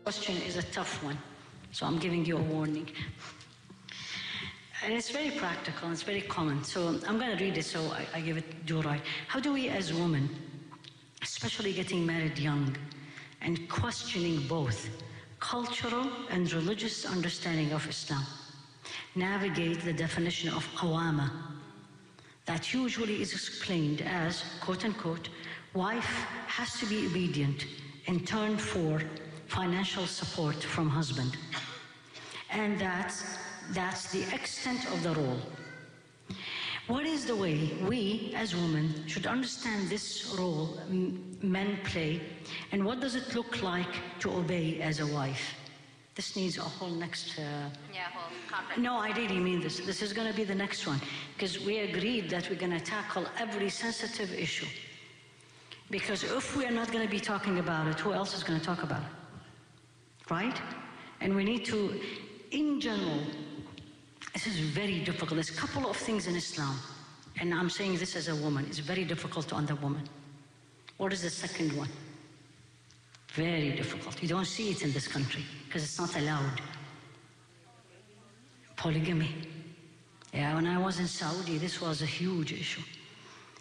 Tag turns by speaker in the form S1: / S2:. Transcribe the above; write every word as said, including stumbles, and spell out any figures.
S1: Question is a tough one, so I'm giving you a warning. And it's very practical, and it's very common. So I'm going to read it so I, I give it due right. How do we as women, especially getting married young, and questioning both cultural and religious understanding of Islam, navigate the definition of qawama that usually is explained as, quote unquote, wife has to be obedient in turn for financial support from husband. And that's, that's the extent of the role. What is the way we as women should understand this role men play, and what does it look like to obey as a wife? This needs a whole next... Uh,
S2: yeah, whole conference.
S1: No, I really mean this. This is going to be the next one, because we agreed that we're going to tackle every sensitive issue. Because if we are not going to be talking about it, who else is going to talk about it? Right? And we need to, in general, this is very difficult. There's a couple of things in Islam, and I'm saying this as a woman, it's very difficult on the woman. What is the second one? Very difficult. You don't see it in this country because it's not allowed. Polygamy. Yeah, when I was in Saudi, this was a huge issue.